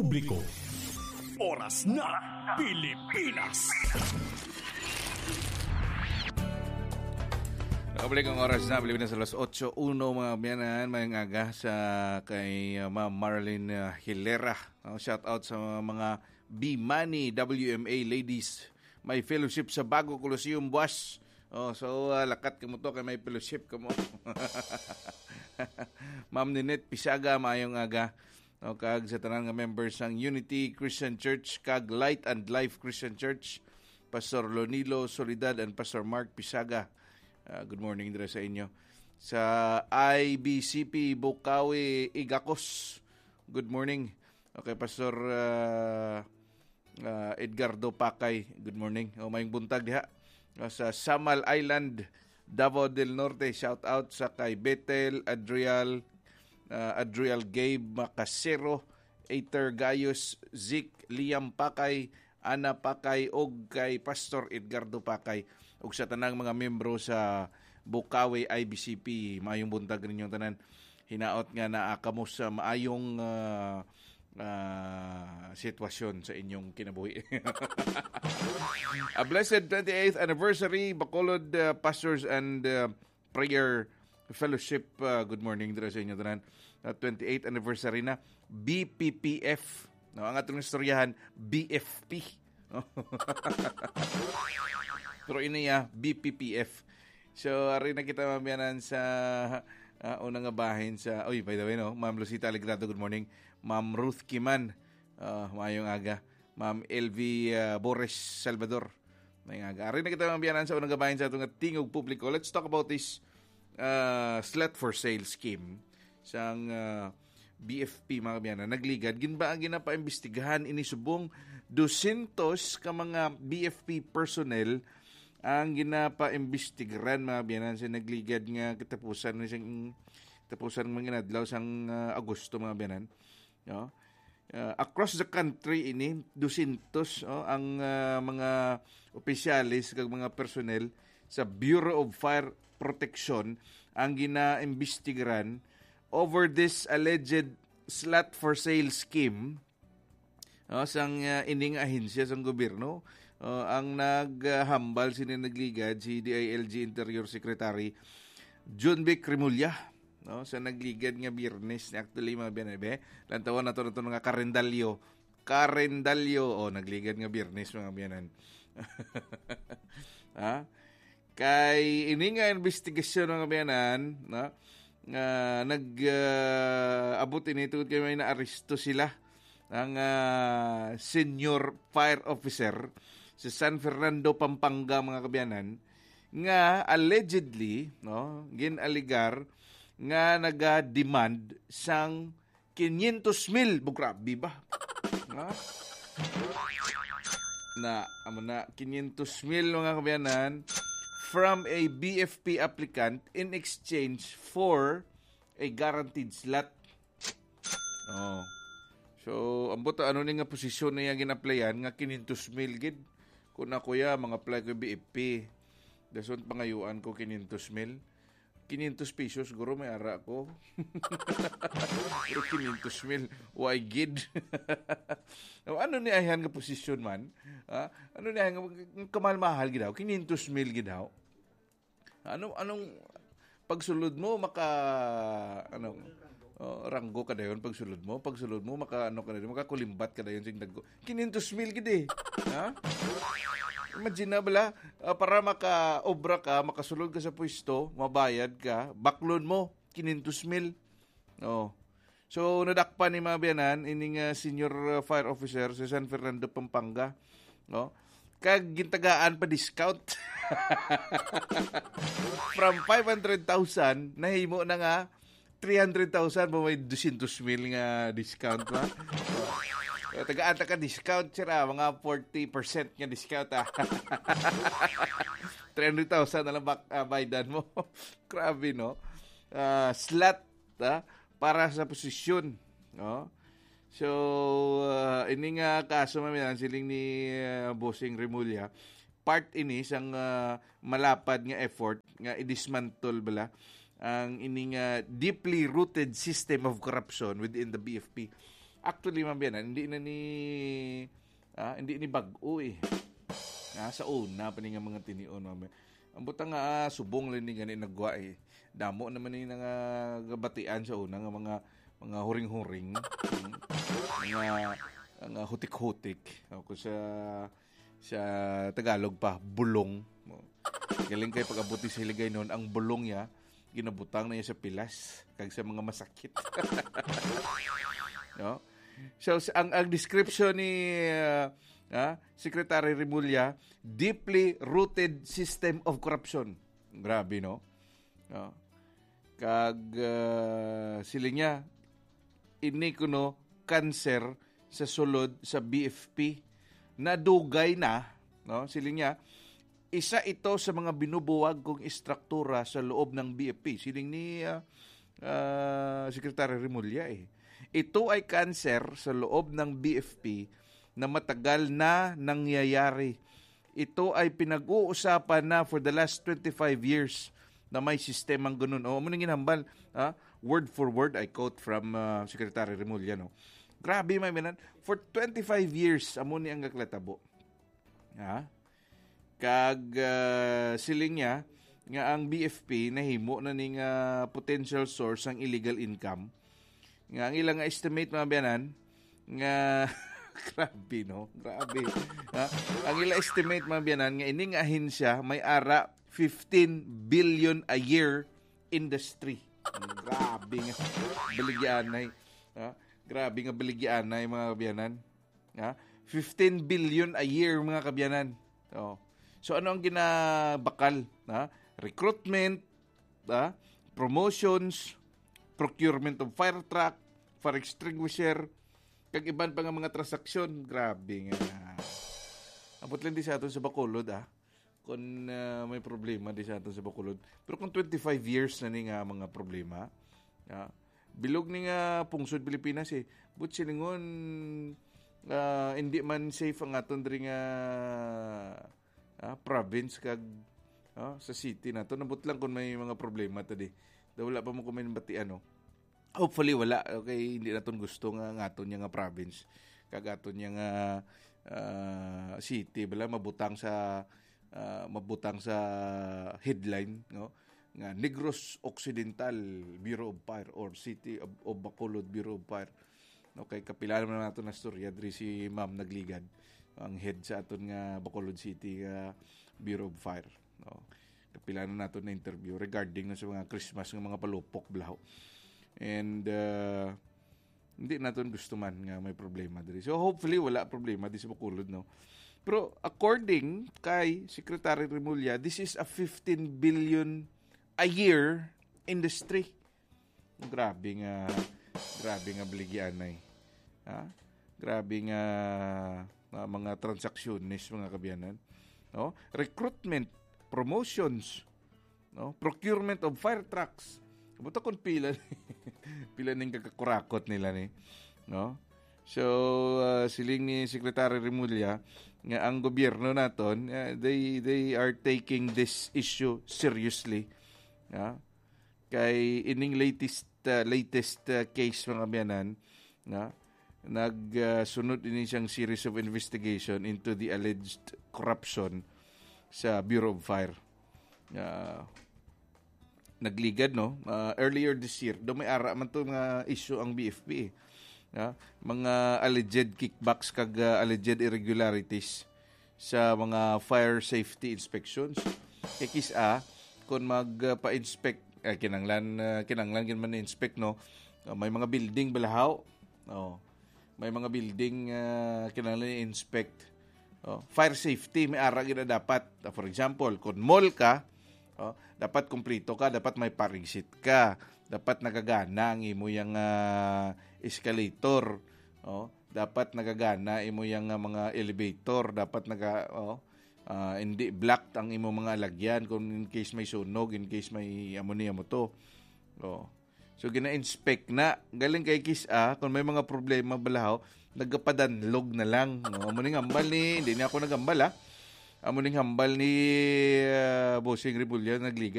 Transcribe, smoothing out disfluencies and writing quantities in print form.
publiko. Oras na Pilipinas. Nakabalik ang oras na Pilipinas alas 8:01 mga biyanan, mayang aga sa kay Ma'am Marilyn Hilera. Shout out sa mga B-Money WMA ladies. May fellowship sa Bago Coliseum Buwas. Lakat ka mo to kay may fellowship ka mo. Ma'am Ninette Pisaga, maayong aga. Kag sa tanan nga members ng Unity Christian Church, kag Light and Life Christian Church, Pastor Lonilo Solidad and Pastor Mark Pisaga. Good morning dira sa inyo. Sa IBCP Bukawi Igakos, good morning. Okay, Pastor Edgardo Pakay, good morning. Mayong buntag diha. Sa Samal Island, Davao del Norte, shout out sa kay Bethel, Adrial Gabe Macasero, Ater Gayos, Zik Liam Pakay, Ana Pakay, og kay Pastor Edgardo Pakay, ug sa tanang mga membro sa Bukawi IBCP. Maayong buntag ninyong tanan. Hinaot nga naa kamo sa maayong sitwasyon sa inyong kinabuhi. A blessed 28th anniversary Bacolod Pastors and Prayer Fellowship. Good morning dira sa inyo tanan. 28th anniversary na BPPF. Ang atong istoryahan BFP. Pero iniya BPPF. So ari na kita mamiyanan sa unang nga bahin sa by the way Ma'am Lucita Alegrado, good morning. Ma'am Ruth Kiman, mayong aga. Ma'am LV Bores Salvador, mayong aga. Ari na kita mamiyanan sa unang nga bahin sa atong tingog publiko. Let's talk about this slot for sale scheme sang BFP mga kabiyanan. Nagligad ginba ang ginapaimbestigahan ini subong 200 ka mga BFP personnel ang ginapaimbestigaran mga kabiyanan sa nagligad nga katapusan mga adlaw sang Agosto mga kabiyanan. Across the country ini 200 ang mga opisyalis kag mga personnel sa Bureau of Fire Protection ang ginaimbestigaran over this alleged slot for sale scheme sang ining ahensya sang gobyerno. Ang naghambal sinigligad si DILG Interior Secretary John Vic Remulla sa nagligad nga Biyernes. Actually mga binabe lantawan na to nga Karendalyo nagligad nga Biyernes mga biyanan. Kay ini nga investigasyon mga biyanan nag-abot ini tungod kay may naaresto sila ang senior fire officer sa San Fernando, Pampanga mga kabiyanan nga allegedly ginaligar nga naga-demand sang 500,000 grabe ba? na 500,000 mga kabiyanan from a BFP applicant in exchange for a guaranteed slot. So, ambot ano ni nga posisyon na yung ginaplayan nga 500,000 gid. Kung ako mga apply ko BFP, dason pangayuan ko 500,000. 500 pesos, guro may ara ko. Pero 500,000, why gid? Ano ni ayan nga posisyon man? Ano ni ayan nga kamal-mahal gid daw? 500,000 gid daw? Anong pagsulod mo ranggo ka dayon pagsulod mo makakulimbat ka dayon sing daggo 500,000 gid imagine na bala para maka-obra ka, makasulod ka sa pwesto, mabayad ka, baklon mo 500,000. So nadakpan ni mga biyanan ining senior fire officer sa San Fernando, Pampanga, kag gintagaan pa discount. From 500,000 nahimo na nga 300,000 mo may 200,000 nga discount ba? Tagaan ka discount sira, mga 40% nga discount 300,000 na lang baydan mo. Grabe slot para sa posisyon. So ini nga kaso maminan siling ni Bossing Remulla, part ini sang malapad nga effort nga i-dismantle bala ang ining deeply rooted system of corruption within the BFP. Actually, mabiyanan, hindi ni bag-o eh. Sa una, pa nga mga tinion, mami. Ang butang nga, subong lang ni ganin nagwa eh. Damo naman ni nga gabatian sa una, nga mga huring-huring. Mga hutik-hutik. Kung sa Tagalog pa, bulong. Galing kayo pag-abuti sa hiligay noon, ang bulong niya, ginabutang na niya sa pilas, kag sa mga masakit. No? So, ang description ni Secretary Remulla, deeply rooted system of corruption. Grabe, no? Kag sila niya, ini kuno cancer sa sulod sa BFP. Nadugay na, no? Sila niya, isa ito sa mga binubuwag kong istruktura sa loob ng BFP. Siling ni Secretary Remulla eh. Ito ay cancer sa loob ng BFP na matagal na nangyayari. Ito ay pinag-uusapan na for the last 25 years na may sistemang ganun. Muna ginambal, word for word, I quote from Secretary Remulla, no? Grabe, may minan. For 25 years, amo ni ang gaklatabo. Kag siling niya, nga ang BFP nahimo na ning potential source ng illegal income. Nga ang ilang estimate mga biyanan, nga grabe, no? Grabe. Ang ilang estimate mga biyanan, nga ining ahensya may ara 15 billion a year industry. Grabe nga. Baligyanay. Grabe nga baligyanay mga kabyanan. 15 billion a year mga kabyanan. So ano ang ginabakal? Recruitment, promotions, procurement of fire truck, fire extinguisher, kag iban pa nga mga transaksyon. Grabe nga. Abot lang di sa aton sa Bacolod, kung may problema di sa aton sa Bacolod. Pero kung 25 years na ni nga mga problema, bilog ni nga pungsod Pilipinas eh. But silingon, hindi man safe ang aton rin nga province kag sa city na to. Nabot lang kung may mga problema tadi. Wala pa mo kumain bati hopefully wala. Okay, hindi naton gusto nga aton nga province. Kag aton nga city bala mabutang sa headline, no? Nga Negros Occidental Bureau of Fire or City of Bacolod Bureau of Fire. Okay, kapilan naman nato na storya diri si Ma'am Nagligad, ang head sa aton nga Bacolod City Bureau of Fire. No? Kapilan na nato na interview regarding na sa mga Christmas ng mga palupok blaho. And hindi naton gusto man nga may problema diri. So hopefully wala problema di sa Bacolod, no. Pero according kay Secretary Remulla, this is a 15 billion a year industry. Grabe nga baligyanay. Grabe nga mga transactionist mga kabyanan, no? Recruitment, promotions, no? Procurement of fire trucks. Buta kon pila ning kakakurakot nila ni, no? So siling ni Secretary Remulla nga ang gobyerno naton, they are taking this issue seriously. Kay ining latest case mga biyanan, nagsunod ini siyang series of investigation into the alleged corruption sa Bureau of Fire. Nagligad, no? Earlier this year, do may ara man to nga issue ang BFP. Mga alleged kickbacks kag alleged irregularities sa mga fire safety inspections. Kisa kung magpa-inspect, kinanglan gin man inspect, no? May mga building balahaw. May mga building kinanglan inspect. Fire safety may ara gid dapat. For example, kung mall ka, dapat kumplito ka, dapat may pa-exit ka, dapat nagagana ang imo yang escalator, dapat nagagana imo yang mga elevator, dapat hindi blocked ang imo mga lagyan kung in case may sunog, in case may ammonia mo to. So gina-inspect na galing kay kisa kung may mga problema balahaw, nagapadanlog na lang, no? Amo ning hambal ni, hindi na ako nagambal Amo ning hambal ni Bossing Remulla Nagliga.